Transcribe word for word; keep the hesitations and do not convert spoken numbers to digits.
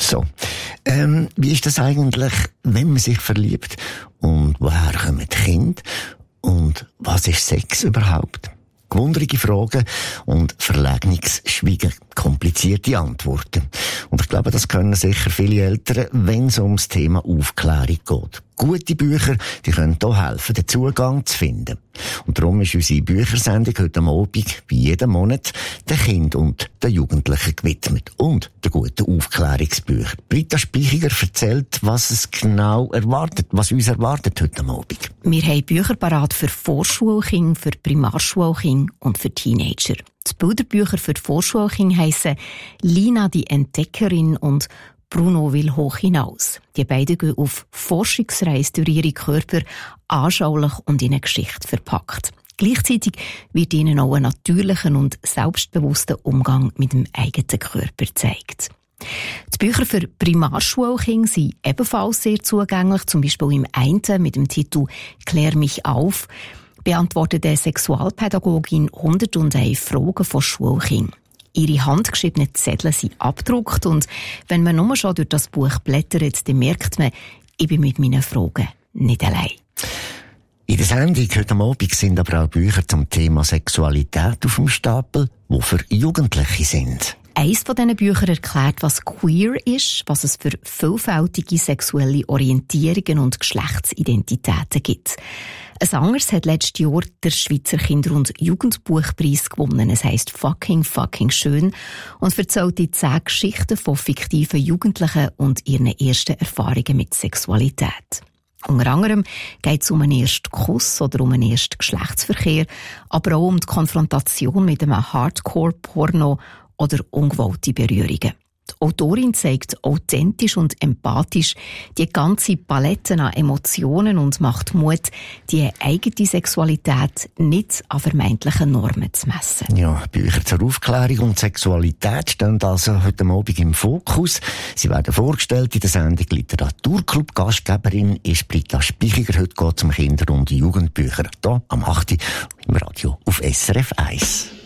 So, ähm, wie ist das eigentlich, wenn man sich verliebt? Und woher kommen die Kinder? Und was ist Sex überhaupt? Gewundrige Fragen und verlegenes Schweigen, komplizierte Antworten. Und ich glaube, das können sicher viele Eltern, wenn es ums Thema Aufklärung geht. Gute Bücher, die können hier helfen, den Zugang zu finden. Und darum ist unsere Büchersendung heute Abend, wie jeden Monat, den Kindern und den Jugendlichen gewidmet. Und den guten Aufklärungsbüchern. Britta Speichiger erzählt, was es genau erwartet, was uns erwartet heute Abend. Wir haben Bücher parat für Vorschulkinder, für Primarschulkinder und für Teenager. Die Bilderbücher für die Vorschulkinder heissen «Lina, die Entdeckerin» und «Bruno will hoch hinaus». Die beiden gehen auf Forschungsreise durch ihre Körper, anschaulich und in eine Geschichte verpackt. Gleichzeitig wird ihnen auch ein natürlicher und selbstbewusster Umgang mit dem eigenen Körper gezeigt. Die Bücher für Primarschulkinder sind ebenfalls sehr zugänglich, zum Beispiel im einen mit dem Titel «Klär mich auf» beantwortet eine Sexualpädagogin hundertundeins Fragen von Schulkindern. Ihre handgeschriebenen Zettel sind abgedruckt und wenn man nur schon durch das Buch blättert, dann merkt man, ich bin mit meinen Fragen nicht allein. In der Sendung heute Abend sind aber auch Bücher zum Thema Sexualität auf dem Stapel, die für Jugendliche sind. Eines von diesen Büchern erklärt, was queer ist, was es für vielfältige sexuelle Orientierungen und Geschlechtsidentitäten gibt. Ein anderes hat letztes Jahr der Schweizer Kinder- und Jugendbuchpreis gewonnen. Es heisst «Fucking, fucking schön» und erzählt die zehn Geschichten von fiktiven Jugendlichen und ihren ersten Erfahrungen mit Sexualität. Unter anderem geht es um einen ersten Kuss oder um einen ersten Geschlechtsverkehr, aber auch um die Konfrontation mit einem Hardcore-Porno oder ungewollte Berührungen. Die Autorin zeigt authentisch und empathisch die ganze Palette an Emotionen und macht Mut, die eigene Sexualität nicht an vermeintlichen Normen zu messen. Ja, Bücher zur Aufklärung und Sexualität stehen also heute Abend im Fokus. Sie werden vorgestellt in der Sendung Literaturclub. Gastgeberin ist Britta Speichiger. Heute geht es um Kinder- und Jugendbücher. Hier am acht Uhr im Radio auf S R F eins.